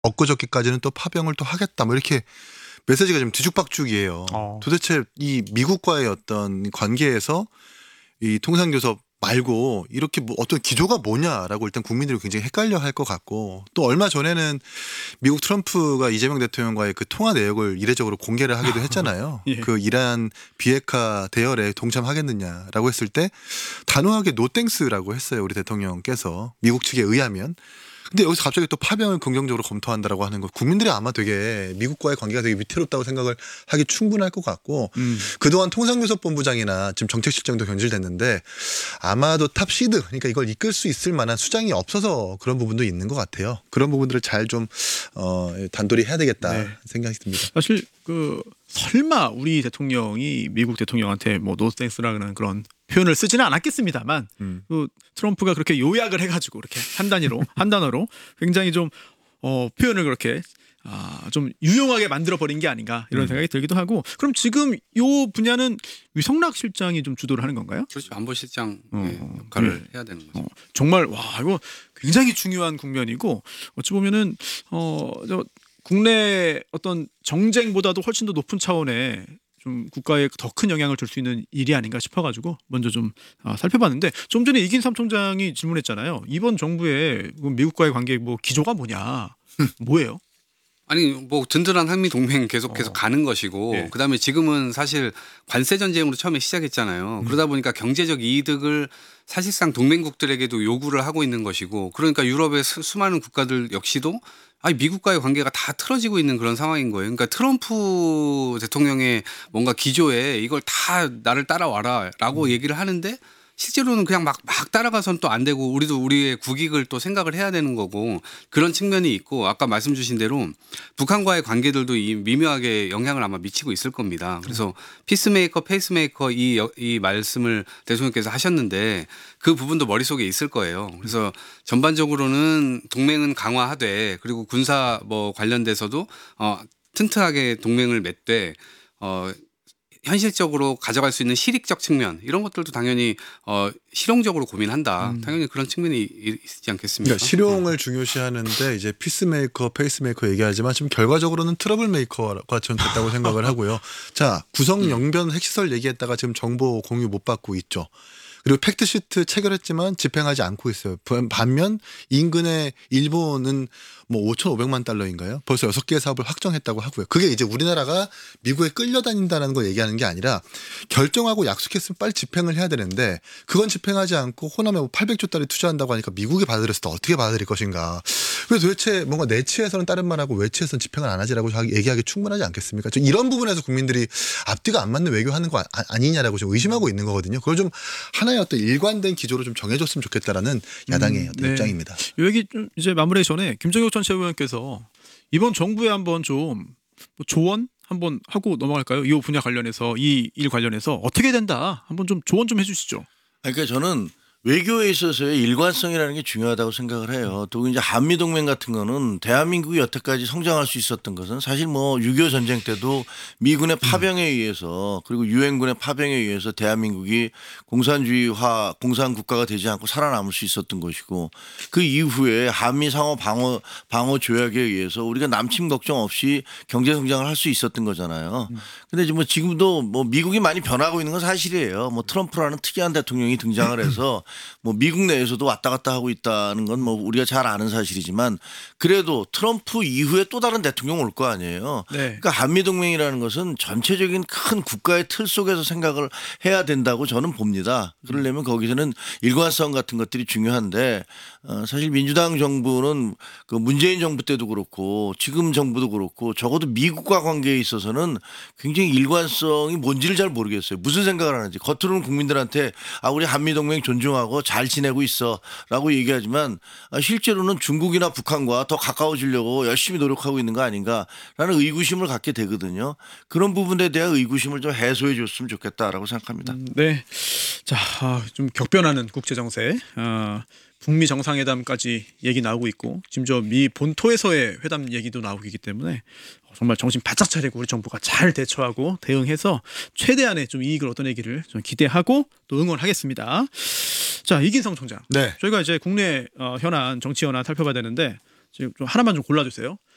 엊그저께까지는 또 파병을 또 하겠다. 뭐 이렇게 메시지가 좀 뒤죽박죽이에요. 도대체 이 미국과의 어떤 관계에서 이 통상교섭 말고 이렇게 뭐 어떤 기조가 뭐냐라고 일단 국민들이 굉장히 헷갈려 할 것 같고, 또 얼마 전에는 미국 트럼프가 이재명 대통령과의 그 통화 내역을 이례적으로 공개를 하기도 했잖아요. 예. 그 이란 비핵화 대열에 동참하겠느냐라고 했을 때 단호하게 노땡스라고 했어요. 우리 대통령께서 미국 측에 의하면. 근데 여기서 갑자기 또 파병을 긍정적으로 검토한다라고 하는 거, 국민들이 아마 되게 미국과의 관계가 되게 위태롭다고 생각을 하기 충분할 것 같고, 그동안 통상교섭본부장이나 지금 정책실장도 견질됐는데 아마도 탑 시드, 그러니까 이걸 이끌 수 있을 만한 수장이 없어서 그런 부분도 있는 것 같아요. 그런 부분들을 잘 좀 단도리 해야 되겠다 생각이 듭니다. 사실 설마 우리 대통령이 미국 대통령한테 뭐 노땡스라는 그런 표현을 쓰지는 않았겠습니다만 트럼프가 그렇게 요약을 해가지고 이렇게 한 단어로 굉장히 좀 표현을 그렇게 좀 유용하게 만들어 버린 게 아닌가 이런 생각이 들기도 하고. 그럼 지금 이 분야는 위성락 실장이 좀 주도를 하는 건가요? 그렇죠. 안보실장 역할을 해야 되는 거죠. 정말 이거 굉장히 중요한 국면이고, 어찌 보면은 국내 어떤 정쟁보다도 훨씬 더 높은 차원의 좀 국가에 더 큰 영향을 줄 수 있는 일이 아닌가 싶어가지고 먼저 좀 살펴봤는데, 좀 전에 이긴삼 총장이 질문했잖아요. 이번 정부의 미국과의 관계 뭐 기조가 뭐냐, 뭐예요? 아니 뭐 든든한 한미 동맹 계속해서 가는 것이고, 그다음에 지금은 사실 관세 전쟁으로 처음에 시작했잖아요. 그러다 보니까 경제적 이득을 사실상 동맹국들에게도 요구를 하고 있는 것이고, 그러니까 유럽의 수많은 국가들 역시도 미국과의 관계가 다 틀어지고 있는 그런 상황인 거예요. 그러니까 트럼프 대통령의 뭔가 기조에 이걸 다 나를 따라와라라고 얘기를 하는데, 실제로는 그냥 막 따라가선 또 안 되고, 우리도 우리의 국익을 또 생각을 해야 되는 거고, 그런 측면이 있고, 아까 말씀 주신 대로 북한과의 관계들도 미묘하게 영향을 아마 미치고 있을 겁니다. 그래서 피스메이커, 페이스메이커 이 말씀을 대통령께서 하셨는데 그 부분도 머릿속에 있을 거예요. 그래서 전반적으로는 동맹은 강화하되, 그리고 군사 뭐 관련돼서도 튼튼하게 동맹을 맺되 현실적으로 가져갈 수 있는 실익적 측면, 이런 것들도 당연히 실용적으로 고민한다. 당연히 그런 측면이 있지 않겠습니까? 그러니까 실용을 중요시하는데 이제 피스메이커, 페이스메이커 얘기하지만 지금 결과적으로는 트러블 메이커가 전 됐다고 생각을 하고요. 자, 구성 영변 핵시설 얘기했다가 지금 정보 공유 못 받고 있죠. 그리고 팩트시트 체결했지만 집행하지 않고 있어요. 반면 인근의 일본은 뭐 5,500만 달러인가요? 벌써 6개의 사업을 확정했다고 하고요. 그게 이제 우리나라가 미국에 끌려다닌다는 걸 얘기하는 게 아니라, 결정하고 약속했으면 빨리 집행을 해야 되는데 그건 집행하지 않고 호남에 뭐 800조 달러 투자한다고 하니까 미국이 받아들였을 때 어떻게 받아들일 것인가. 그래서 도대체 뭔가 내치에서는 다른 말하고 외치에서는 집행을 안 하지라고 얘기하기 충분하지 않겠습니까? 이런 부분에서 국민들이 앞뒤가 안 맞는 외교하는 거 아니냐라고 좀 의심하고 있는 거거든요. 그걸 좀 하나의 어떤 일관된 기조로 좀 정해줬으면 좋겠다라는 야당의 어떤 입장입니다. 이 얘기 좀 이제 마무리 전에 김정혁 전 최고위원께서 이번 정부에 한번 좀 조언 한번 하고 넘어갈까요? 이 분야 관련해서, 이 일 관련해서 어떻게 된다 한번 좀 조언 좀 해주시죠. 그러니까 저는 외교에 있어서의 일관성이라는 게 중요하다고 생각을 해요. 또 이제 한미 동맹 같은 거는 대한민국이 여태까지 성장할 수 있었던 것은 사실 뭐 6.25 전쟁 때도 미군의 파병에 의해서, 그리고 유엔군의 파병에 의해서 대한민국이 공산주의화 공산 국가가 되지 않고 살아남을 수 있었던 것이고, 그 이후에 한미 상호 방어 조약에 의해서 우리가 남침 걱정 없이 경제 성장을 할 수 있었던 거잖아요. 근데 이제 뭐 지금도 뭐 미국이 많이 변하고 있는 건 사실이에요. 뭐 트럼프라는 특이한 대통령이 등장을 해서 뭐 미국 내에서도 왔다 갔다 하고 있다는 건 뭐 우리가 잘 아는 사실이지만, 그래도 트럼프 이후에 또 다른 대통령 올 거 아니에요. 그러니까 한미동맹이라는 것은 전체적인 큰 국가의 틀 속에서 생각을 해야 된다고 저는 봅니다. 그러려면 거기서는 일관성 같은 것들이 중요한데, 사실 민주당 정부는 그 문재인 정부 때도 그렇고 지금 정부도 그렇고 적어도 미국과 관계에 있어서는 굉장히 일관성이 뭔지를 잘 모르겠어요. 무슨 생각을 하는지. 겉으로는 국민들한테 우리 한미동맹 존중하고 잘 지내고 있어라고 얘기하지만, 실제로는 중국이나 북한과 더 가까워지려고 열심히 노력하고 있는 거 아닌가라는 의구심을 갖게 되거든요. 그런 부분에 대한 의구심을 좀 해소해 줬으면 좋겠다라고 생각합니다. 네, 자, 좀 격변하는 국제 정세. 북미 정상회담까지 얘기 나오고 있고, 지금 저 미 본토에서의 회담 얘기도 나오고 있기 때문에 정말 정신 바짝 차리고 우리 정부가 잘 대처하고 대응해서 최대한의 좀 이익을 얻어내기를 좀 기대하고 또 응원하겠습니다. 자, 이긴성 총장. 네. 저희가 이제 국내 현안, 정치 현안 살펴봐야 되는데 지금 좀 하나만 좀 골라주세요.